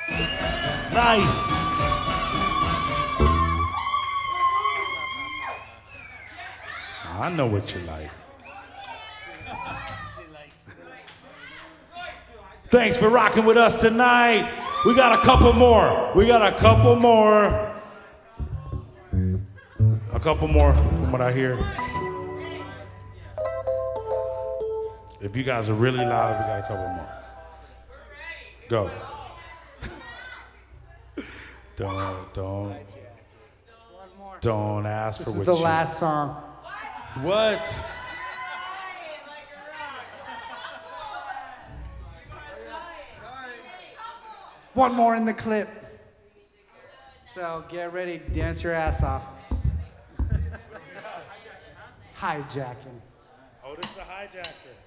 Nice. I know what you like. Thanks for rocking with us tonight. We got a couple more. A couple more from what I hear. If you guys are really loud, we got a couple more. Go. Don't ask for what you... This is the last song. What? One more in the clip. So get ready, dance your ass off. Hijacking. Oh, this is a hijacker.